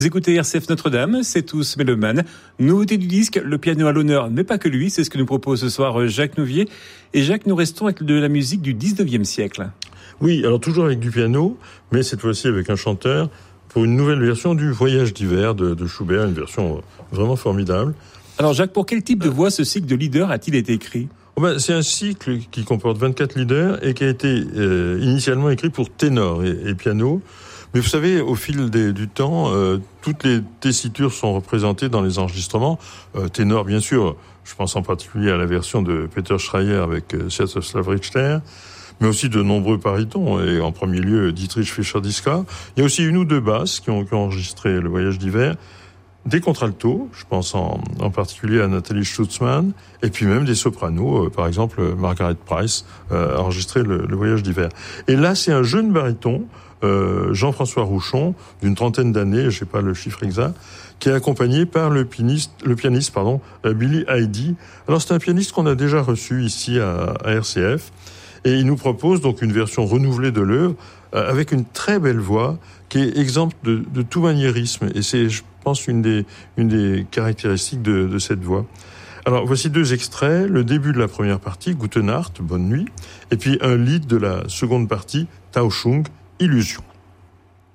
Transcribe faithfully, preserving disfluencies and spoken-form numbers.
Vous écoutez R C F Notre-Dame, c'est tous mélomanes. Nouveauté du disque, le piano à l'honneur, mais pas que lui, c'est ce que nous propose ce soir Jacques Nouvier. Et Jacques, nous restons avec de la musique du dix-neuvième siècle. Oui, alors toujours avec du piano, mais cette fois-ci avec un chanteur, pour une nouvelle version du Voyage d'hiver de, de Schubert, une version vraiment formidable. Alors Jacques, pour quel type de voix ce cycle de leader a-t-il été écrit ? Oh ben, c'est un cycle qui comporte vingt-quatre leaders et qui a été euh, initialement écrit pour ténor et, et piano. Mais vous savez, au fil des, du temps, euh, toutes les tessitures sont représentées dans les enregistrements. Euh, ténor, bien sûr, je pense en particulier à la version de Peter Schreier avec euh, Sviatoslav Richter, mais aussi de nombreux barytons, et en premier lieu Dietrich Fischer-Dieskau. Il y a aussi une ou deux basses qui ont, qui ont enregistré Le Voyage d'hiver, des contraltos, je pense en, en particulier à Nathalie Stutzmann, et puis même des sopranos, euh, par exemple Margaret Price euh, a enregistré le, le Voyage d'hiver. Et là, c'est un jeune baryton, Euh, Jean-François Rouchon, d'une trentaine d'années, je sais pas le chiffre exact, qui est accompagné par le pianiste, le pianiste pardon, euh, Billy Heidi. Alors c'est un pianiste qu'on a déjà reçu ici à, à R C F, et il nous propose donc une version renouvelée de l'œuvre euh, avec une très belle voix qui est exempte de, de tout maniérisme, et c'est, je pense, une des, une des caractéristiques de, de cette voix. Alors voici deux extraits, le début de la première partie, Gute Nacht, bonne nuit, et puis un lied de la seconde partie, Tauschung, Illusion.